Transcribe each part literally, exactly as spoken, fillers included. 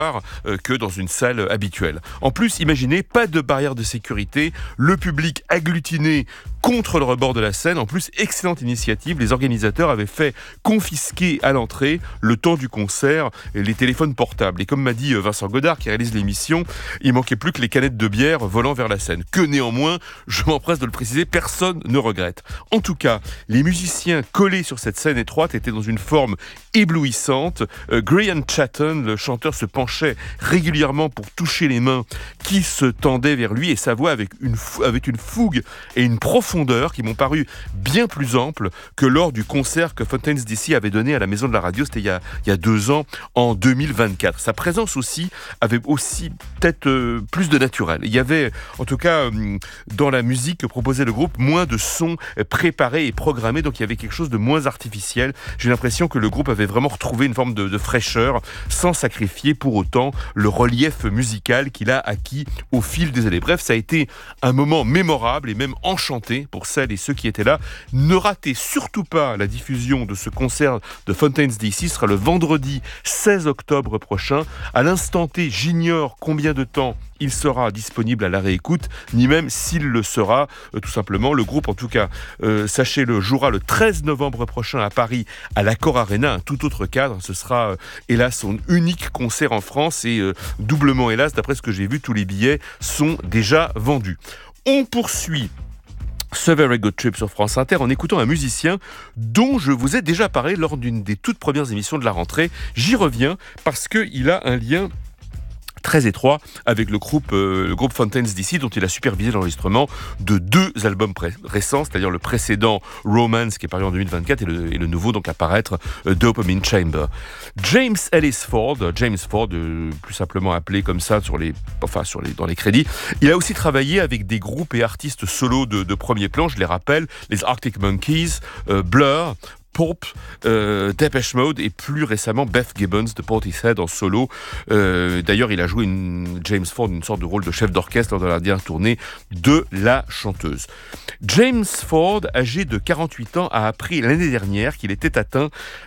euh, que dans une salle habituelle. En plus, imaginez, pas de barrière de sécurité, le public agglutiné contre le rebord de la scène. En plus, excellente initiative, les organisateurs avaient fait confisquer à l'entrée, le temps du concert, les téléphones portables. Et comme m'a dit Vincent Godard, qui réalise l'émission, il manquait plus que les canettes de bière volant vers la scène. Que néanmoins, je m'empresse de le préciser, personne ne regrette. En tout cas, les musiciens collés sur cette scène étroite étaient dans une forme éblouissante. Euh, Graham Chatton, le chanteur, se penchait régulièrement pour toucher les mains qui se tendaient vers lui, et sa voix avec une, fou- avec une fougue et une profondeur qui m'ont paru bien plus amples que lors du concert que Fontaines D C avait donné à la Maison de la Radio, c'était il y a, il y a deux ans, en deux mille vingt-quatre. Sa présence aussi avait aussi peut-être euh, plus de naturel. Il y avait, en tout cas, euh, dans la musique que proposait le groupe, moins de sons préparés et programmés, donc il y avait quelque chose de moins artificiel. J'ai l'impression que le groupe avait vraiment retrouvé une forme de, de fraîcheur, sans sacrifier pour autant le relief musical qu'il a acquis au fil des années. Bref, ça a été un moment mémorable et même enchanté pour celles et ceux qui étaient là. Ne ratez surtout pas la diffusion de ce concert de Fontaines D C. Ce sera le vendredi seize octobre prochain. À l'instant T, j'ignore combien de temps il sera disponible à la réécoute, ni même s'il le sera, euh, tout simplement. Le groupe, en tout cas, euh, sachez-le, jouera le treize novembre prochain à Paris, à l'Accor Arena, un tout autre cadre. Ce sera, euh, hélas, son unique concert en France, et euh, doublement hélas, d'après ce que j'ai vu, tous les billets sont déjà vendus. On poursuit ce Very Good Trip sur France Inter en écoutant un musicien dont je vous ai déjà parlé lors d'une des toutes premières émissions de la rentrée. J'y reviens parce qu'il a un lien très étroit avec le groupe, euh, le groupe Fontaines D C, dont il a supervisé l'enregistrement de deux albums pré- récents, c'est-à-dire le précédent Romance qui est paru en deux mille vingt-quatre et le, et le nouveau donc à paraître euh, Dopamine Chamber. James Ellis Ford, James Ford, euh, plus simplement appelé comme ça sur les, enfin sur les, dans les crédits, il a aussi travaillé avec des groupes et artistes solos de, de premier plan, je les rappelle, les Arctic Monkeys, euh, Blur, Pulp, euh, Depeche Mode et plus récemment Beth Gibbons de Portishead en solo. Euh, d'ailleurs, il a joué une, James Ford une sorte de rôle de chef d'orchestre lors de la dernière tournée de la chanteuse. James Ford, âgé de quarante-huit ans, a appris l'année dernière qu'il était atteint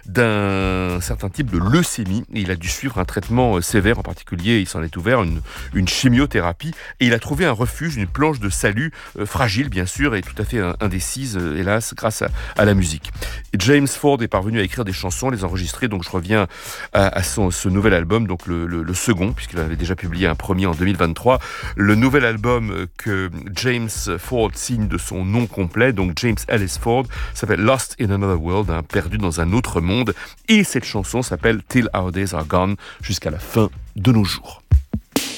d'un certain type de leucémie. Il a dû suivre un traitement sévère, en particulier, il s'en est ouvert, une, une chimiothérapie, et il a trouvé un refuge, une planche de salut, euh, fragile bien sûr, et tout à fait indécise, euh, hélas, grâce à, à la musique. Et James Ford est parvenu à écrire des chansons, les enregistrer, donc je reviens à, à son, ce nouvel album, donc le, le, le second, puisqu'il avait déjà publié un premier en deux mille vingt-trois. Le nouvel album que James Ford signe de son nom complet, donc James Ellis Ford, s'appelle Lost in Another World, hein, perdu dans un autre monde, et cette chanson s'appelle Till Our Days Are Gone, jusqu'à la fin de nos jours.